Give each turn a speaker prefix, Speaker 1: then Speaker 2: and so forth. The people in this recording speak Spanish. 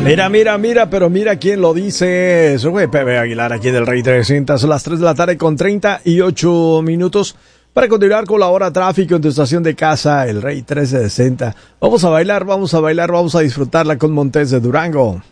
Speaker 1: Pero mira quién lo dice. Soy Pepe Aguilar aquí del Rey 360. Son las 3 de la tarde con 38 minutos. Para continuar con la hora tráfico en tu estación de casa, el Rey 1360. Vamos a bailar, vamos a disfrutarla con Montes de Durango.